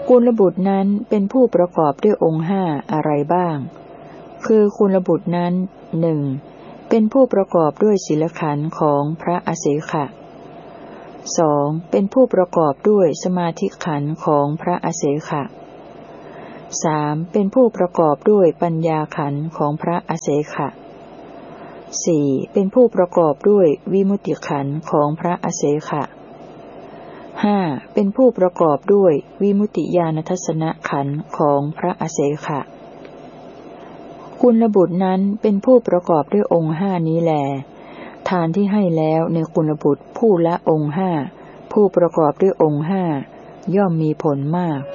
กุลบุตรนั้นเป็นผู้ประกอบด้วยองค์ห้าอะไรบ้างคือกุลบุตรนั้นหนึ่งเป็นผู้ประกอบด้วยศีลขันธ์ของพระอเสขะสองเป็นผู้ประกอบด้วยสมาธิขันธ์ของพระอเสขะสามเป็นผู้ประกอบด้วยปัญญาขันธ์ของพระอเสขะสี่เป็นผู้ประกอบด้วยวิมุตติขันธ์ของพระอเสขะห้าเป็นผู้ประกอบด้วยวิมุตติญาณทัสสนขันธ์ของพระอเสขะกุลบุตรนั้นเป็นผู้ประกอบด้วยองค์ห้านี้แลทานที่ให้แล้วในกุลบุตรผู้ละองค์ห้าผู้ประกอบด้วยองค์ห้าย่อมมีผลมาก